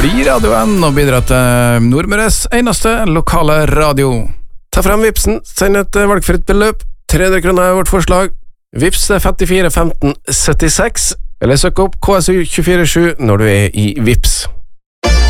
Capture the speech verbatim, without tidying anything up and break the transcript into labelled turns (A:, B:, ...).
A: bli radioen og bidra til Nordmøres eneste lokale radio.
B: Ta frem Vipsen, send et valgfritt beløp. tre hundre kroner er vårt forslag. Vips femtifire femten syttiseks, eller søk opp K S U to fire sju når du er i Vips.